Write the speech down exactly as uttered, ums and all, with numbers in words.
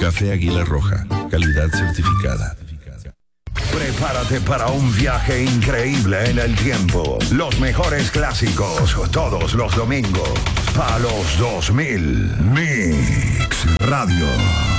Café Águila Roja, calidad certificada. Prepárate para un viaje increíble en el tiempo. Los mejores clásicos, todos los domingos. Palos dos mil. Mix Radio.